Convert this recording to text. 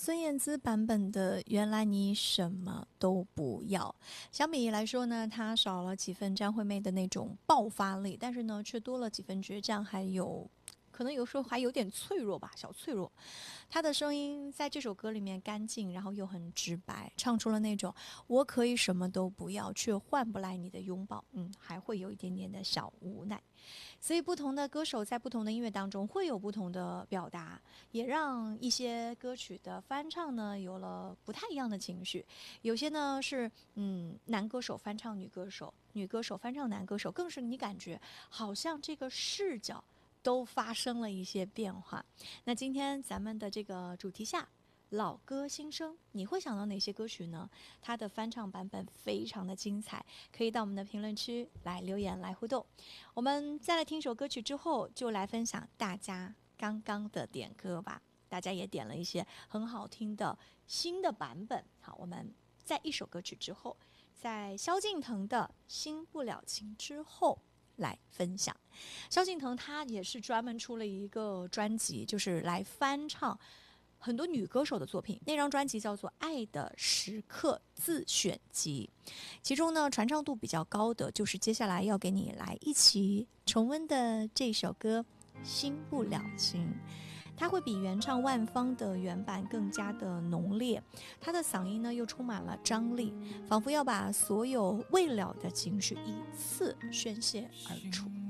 孙燕姿版本的《原来你什么都不要》，相比来说呢，它少了几分张惠妹的那种爆发力，但是呢，却多了几分倔强，还有可能有时候还有点脆弱吧，小脆弱。她的声音在这首歌里面干净，然后又很直白，唱出了那种我可以什么都不要，却换不来你的拥抱。还会有一点点的小无奈。所以不同的歌手在不同的音乐当中会有不同的表达，也让一些歌曲的翻唱呢有了不太一样的情绪。有些呢是男歌手翻唱女歌手，女歌手翻唱男歌手，更是你感觉好像这个视角都发生了一些变化。那今天咱们的这个主题下，老歌新生，你会想到哪些歌曲呢？它的翻唱版本非常的精彩，可以到我们的评论区来留言来互动。我们再来听首歌曲之后，就来分享大家刚刚的点歌吧。大家也点了一些很好听的新的版本。好，我们在一首歌曲之后，在萧敬腾的《新不了情》之后来分享。萧敬腾他也是专门出了一个专辑，就是来翻唱很多女歌手的作品，那张专辑叫做《爱的时刻自选集》，其中呢传唱度比较高的就是接下来要给你来一起重温的这首歌《新不了情》。它会比原唱万芳的原版更加的浓烈，他的嗓音呢又充满了张力，仿佛要把所有未了的情绪一次宣泄而出。